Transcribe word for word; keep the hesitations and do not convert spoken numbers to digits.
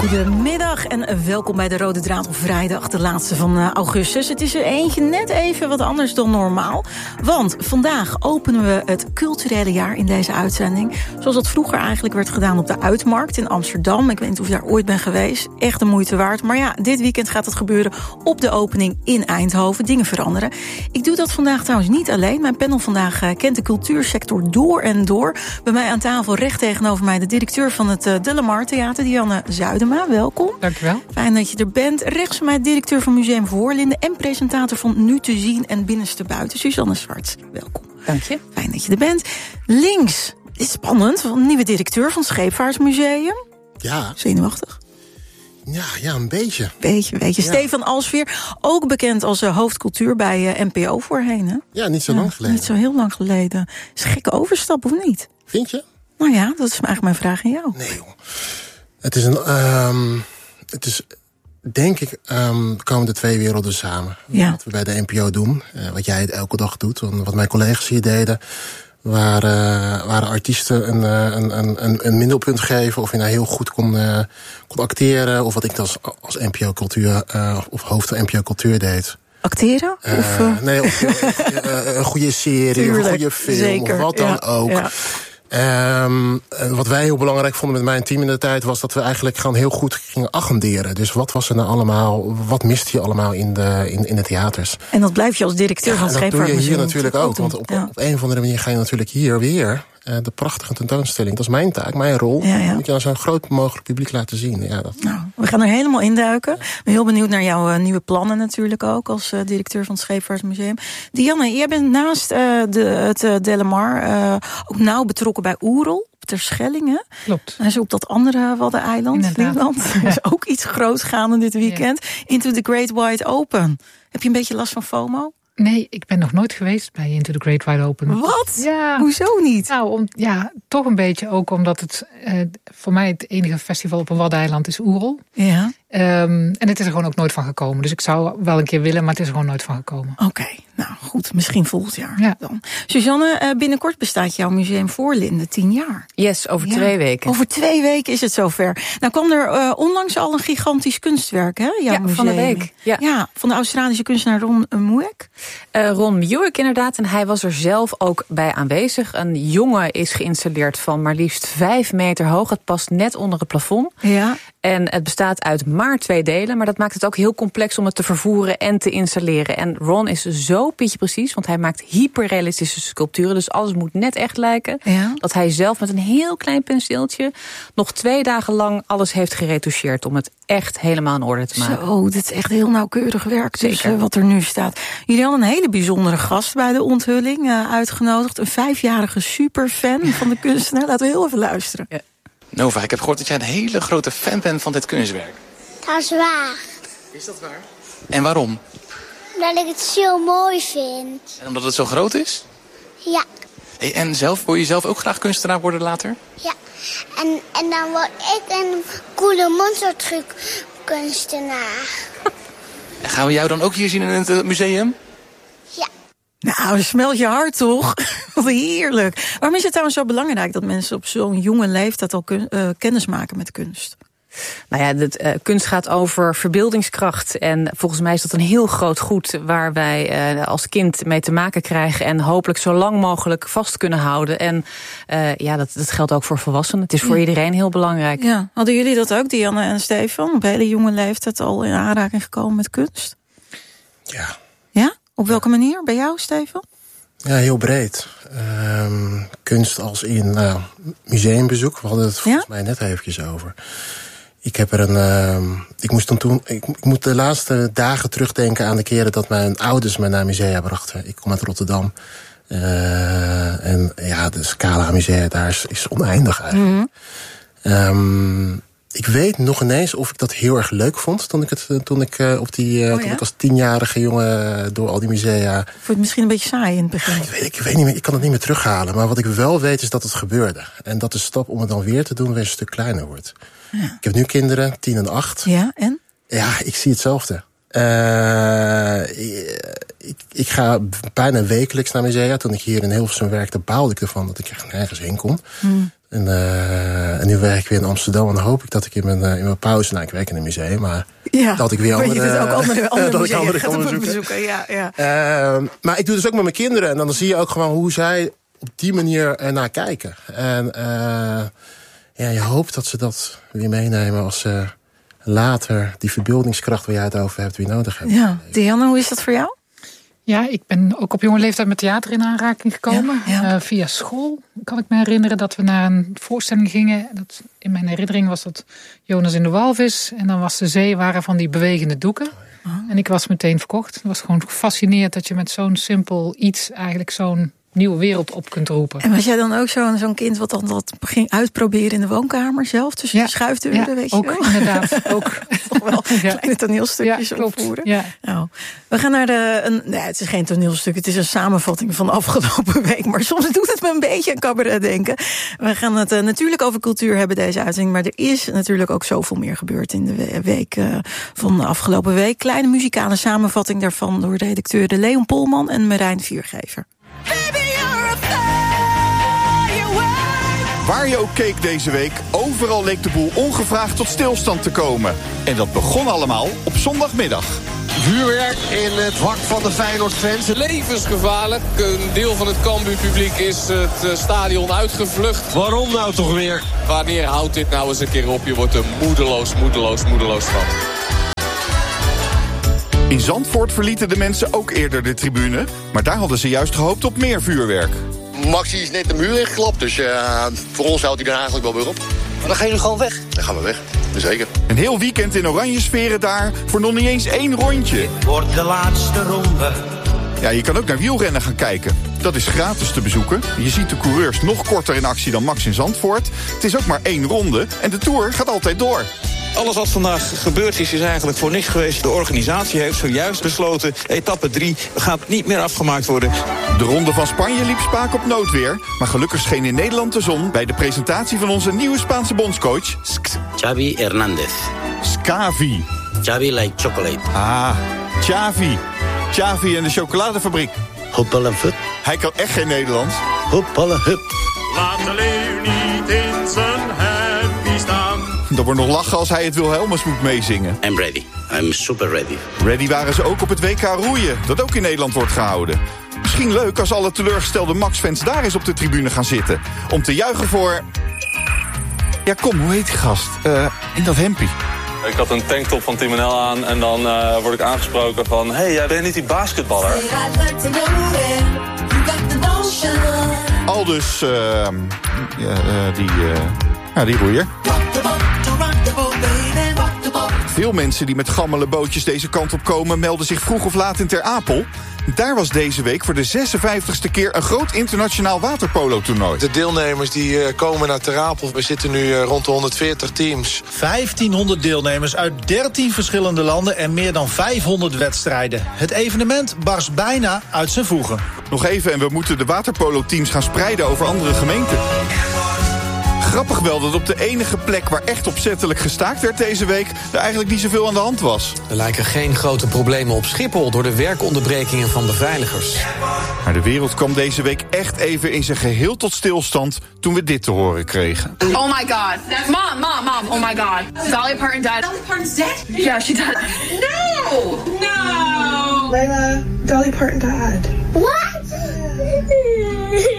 Goedemiddag en welkom bij de Rode Draad op vrijdag, de laatste van uh, augustus. Het is er eentje net even wat anders dan normaal. Want vandaag openen we het culturele jaar in deze uitzending. Zoals dat vroeger eigenlijk werd gedaan op de Uitmarkt in Amsterdam. Ik weet niet of je daar ooit bent geweest. Echt de moeite waard. Maar ja, dit weekend gaat het gebeuren op de opening in Eindhoven. Dingen veranderen. Ik doe dat vandaag trouwens niet alleen. Mijn panel vandaag uh, kent de cultuursector door en door. Bij mij aan tafel recht tegenover mij de directeur van het uh, De Lamar Theater, Dianne Zuidema. Welkom. Dankjewel. Fijn dat je er bent. Rechts van mij directeur van Museum Voorlinden en presentator van Nu te zien en Binnenste Buiten, Suzanne Zwarts. Welkom. Dank je. Fijn dat je er bent. Links, is spannend, een nieuwe directeur van het Scheepvaartmuseum. Ja. Zenuwachtig? Ja, ja, een beetje. Beetje, beetje. Ja. Stefan Alsveer, ook bekend als uh, hoofdcultuur bij uh, N P O voorheen, hè? Ja, niet zo ja, lang geleden. Niet zo heel lang geleden. Is een gekke overstap, of niet? Vind je? Nou ja, dat is eigenlijk mijn vraag aan jou. Nee, joh. Het is een... Um, het is, denk ik, um, komen de twee werelden samen. Ja. Wat we bij de N P O doen, uh, wat jij elke dag doet, wat mijn collega's hier deden, waar, uh, waar artiesten een, een, een, een middelpunt geven, of je nou heel goed kon, uh, kon acteren, of wat ik als, als N P O cultuur, uh, of hoofd van N P O cultuur deed. Acteren? Uh, of, uh... Nee, of uh, een goede serie, Tuurlijk, of een goede film, zeker. Of wat dan Ja, ook. Ja. Um, wat wij heel belangrijk vonden met mijn team in de tijd, was dat we eigenlijk gewoon heel goed gingen agenderen. Dus wat was er nou allemaal, wat miste je allemaal in de, in, in de theaters? En dat blijf je als directeur ja, van het dat doe je Scheepvaartmuseum hier natuurlijk ook. Want op, ja. op een of andere manier ga je natuurlijk hier weer uh, de prachtige tentoonstelling. Dat is mijn taak, mijn rol. Ja, ja. Moet je aan zo'n groot mogelijk publiek laten zien. Ja, dat... Nou, we gaan er helemaal induiken. Ik ben heel benieuwd naar jouw uh, nieuwe plannen natuurlijk ook als uh, directeur van het Scheepvaartmuseum. Dianne, jij bent naast uh, de, het uh, De Lamar uh, ook nauw betrokken bij Oerol. Terschelling, hè? Klopt. En zo op dat andere Waddeneiland, Vlieland. Er is ook iets groots gaande dit weekend. Ja. Into the Great Wide Open. Heb je een beetje last van FOMO? Nee, ik ben nog nooit geweest bij Into the Great Wide Open. Wat? Ja. Hoezo niet? Nou, om, ja, toch een beetje ook omdat het uh, voor mij het enige festival op een Waddeneiland is Oerol. Ja. Um, en het is er gewoon ook nooit van gekomen. Dus ik zou wel een keer willen, maar het is er gewoon nooit van gekomen. Oké, okay, nou goed, misschien volgend jaar ja. dan. Suzanne, binnenkort bestaat jouw Museum Voorlinden tien jaar. Yes, over ja. twee weken. Over twee weken is het zover. Nou kwam er uh, onlangs al een gigantisch kunstwerk, hè? Jouw ja, museum. van de week. Ja. ja, van de Australische kunstenaar Ron Mueck. Uh, Ron Mueck inderdaad, en hij was er zelf ook bij aanwezig. Een jongen is geïnstalleerd van maar liefst vijf meter hoog. Het past net onder het plafond. Ja. En het bestaat uit maar twee delen, maar dat maakt het ook heel complex om het te vervoeren en te installeren. En Ron is zo pietje precies, want hij maakt hyperrealistische sculpturen, dus alles moet net echt lijken. Ja. Dat hij zelf met een heel klein penseeltje nog twee dagen lang alles heeft geretoucheerd om het echt helemaal in orde te maken. Zo, dit is echt heel nauwkeurig werk, dus Zeker. uh, wat er nu staat. Jullie hadden een hele bijzondere gast bij de onthulling uh, uitgenodigd. Een vijfjarige superfan van de kunstenaar. Laten we heel even luisteren. Ja. Nova, ik heb gehoord dat jij een hele grote fan bent van dit kunstwerk. Dat is waar. Is dat waar? En waarom? Omdat ik het zo mooi vind. En omdat het zo groot is? Ja. Hey, en zelf, wil je zelf ook graag kunstenaar worden later? Ja. En, en dan word ik een coole monstertruc kunstenaar. En gaan we jou dan ook hier zien in het museum? Ja. Nou, smelt je hart toch? Wat heerlijk. Waarom is het trouwens zo belangrijk dat mensen op zo'n jonge leeftijd al kun, uh, kennis maken met kunst? Nou ja, de uh, kunst gaat over verbeeldingskracht. En volgens mij is dat een heel groot goed waar wij uh, als kind mee te maken krijgen. En hopelijk zo lang mogelijk vast kunnen houden. En uh, ja, dat, dat geldt ook voor volwassenen. Het is voor ja. iedereen heel belangrijk. Ja. Hadden jullie dat ook, Dianne en Stefan? Op hele jonge leeftijd al in aanraking gekomen met kunst? Ja. Ja? Op welke manier? Bij jou, Stefan? Ja, heel breed. Um, kunst als in nou, museumbezoek. We hadden het volgens ja? mij net eventjes over. Ik heb er een. Uh, ik moest dan toen. Ik, ik moet de laatste dagen terugdenken aan de keren dat mijn ouders me naar musea brachten. Ik kom uit Rotterdam. Uh, en ja, de Scala Musea daar is, is oneindig eigenlijk. Mm-hmm. Um, ik weet nog ineens of ik dat heel erg leuk vond toen ik het toen ik uh, op die uh, oh, ja? toen ik als tienjarige jongen door al die musea. Vond je het misschien een beetje saai in het begin? Ik weet, ik weet niet meer, ik kan het niet meer terughalen. Maar wat ik wel weet is dat het gebeurde. En dat de stap om het dan weer te doen weer een stuk kleiner wordt. Ja. Ik heb nu kinderen, tien en acht. Ja, en? Ja, ik zie hetzelfde. Uh, ik, ik ga bijna wekelijks naar musea. Toen ik hier in Hilversum werkte, baalde ik ervan dat ik echt nergens heen kon. Hmm. En, uh, en nu werk ik weer in Amsterdam. En dan hoop ik dat ik in mijn, uh, in mijn pauze... Nou, ik werk in een museum, maar... Ja, dat ik weer andere, maar je doet ook andere, andere dat musea ik andere gaat ga bezoeken. bezoeken. Ja, ja. Uh, maar ik doe dus ook met mijn kinderen. En dan zie je ook gewoon hoe zij op die manier ernaar kijken. En uh, ja, je hoopt dat ze dat weer meenemen als ze later die verbeeldingskracht waar jij het over hebt weer nodig hebben. Ja, Dianne, hoe is dat voor jou? Ja, ik ben ook op jonge leeftijd met theater in aanraking gekomen. Ja, ja. Uh, via school kan ik me herinneren dat we naar een voorstelling gingen. Dat, in mijn herinnering was dat Jonas in de Walvis. En dan was de zee waren van die bewegende doeken. Oh. En ik was meteen verkocht. Ik was gewoon gefascineerd dat je met zo'n simpel iets eigenlijk zo'n nieuwe wereld op kunt roepen. En was jij dan ook zo'n zo'n kind wat dan dat ging uitproberen in de woonkamer zelf? Tussen ja. de schuifdeuren, ja, weet je ook, wel? inderdaad. Ook. Toch wel kleine ja. toneelstukjes ja, opvoeren. Ja. Nou, we gaan naar de... Een, nee, het is geen toneelstuk, het is een samenvatting van de afgelopen week. Maar soms doet het me een beetje aan cabaret denken. We gaan het uh, natuurlijk over cultuur hebben, deze uitzending. Maar er is natuurlijk ook zoveel meer gebeurd in de week uh, van de afgelopen week. Kleine muzikale samenvatting daarvan door redacteuren Leon Polman en Marijn Viergever. Waar je ook keek deze week, overal leek de boel ongevraagd tot stilstand te komen. En dat begon allemaal op zondagmiddag. Vuurwerk in het vak van de Feyenoord-fans. Levensgevaarlijk. Een deel van het Cambuur-publiek is het stadion uitgevlucht. Waarom nou toch weer? Wanneer houdt dit nou eens een keer op? Je wordt er moedeloos, moedeloos, moedeloos van. In Zandvoort verlieten de mensen ook eerder de tribune. Maar daar hadden ze juist gehoopt op meer vuurwerk. Maxi is net de muur ingeklapt, dus uh, voor ons houdt hij er eigenlijk wel weer op. Maar dan gaan jullie gewoon weg? Dan gaan we weg, zeker. Een heel weekend in oranje sferen daar, voor nog niet eens één rondje. Dit wordt de laatste ronde. Ja, je kan ook naar wielrennen gaan kijken. Dat is gratis te bezoeken. Je ziet de coureurs nog korter in actie dan Max in Zandvoort. Het is ook maar één ronde en de Tour gaat altijd door. Alles wat vandaag gebeurd is, is eigenlijk voor niks geweest. De organisatie heeft zojuist besloten, etappe drie gaat niet meer afgemaakt worden. De ronde van Spanje liep spaak op noodweer. Maar gelukkig scheen in Nederland de zon bij de presentatie van onze nieuwe Spaanse bondscoach. Xavi Hernandez. Scavi. Xavi like chocolate. Ah, Xavi. Xavi en de chocoladefabriek. Hoppelevoet. Hij kan echt geen Nederlands. Hoppelehup. Laat de leeuw niet in zijn hemdje staan. Er wordt nog lachen als hij het Wilhelmus moet meezingen. I'm ready. I'm super ready. Ready waren ze ook op het W K roeien, dat ook in Nederland wordt gehouden. Misschien leuk als alle teleurgestelde Max-fans daar eens op de tribune gaan zitten. Om te juichen voor... Ja, kom, hoe heet die gast? Uh, in dat hempie. Ik had een tanktop van Team N L aan en dan uh, word ik aangesproken van... Hé, hey, jij bent niet die basketballer? Aldus, uh, ja, uh, die, uh, ja, die roeier. Veel mensen die met gammele bootjes deze kant op komen... melden zich vroeg of laat in Ter Apel. Daar was deze week voor de zesenvijftigste keer... een groot internationaal waterpolo-toernooi. De deelnemers die uh, komen naar Ter Apel. We zitten nu uh, rond de honderdveertig teams. vijftienhonderd deelnemers uit dertien verschillende landen... en meer dan vijfhonderd wedstrijden. Het evenement barst bijna uit zijn voegen. Nog even en we moeten de waterpolo-teams gaan spreiden over andere gemeenten. Grappig wel dat op de enige plek waar echt opzettelijk gestaakt werd deze week... er eigenlijk niet zoveel aan de hand was. Er lijken geen grote problemen op Schiphol door de werkonderbrekingen van beveiligers. Maar de wereld kwam deze week echt even in zijn geheel tot stilstand toen we dit te horen kregen. Oh my god. Mom, mom, mom, oh my god. Dolly Parton died. Dolly Parton's dead? Yeah, she died. No! No! Layla, Dolly Parton died. What?